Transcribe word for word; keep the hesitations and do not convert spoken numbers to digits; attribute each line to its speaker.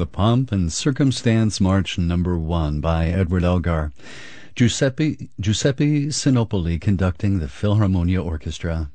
Speaker 1: The Pomp and Circumstance March Number One by Edward Elgar. Giuseppe Giuseppe Sinopoli conducting the Philharmonia Orchestra.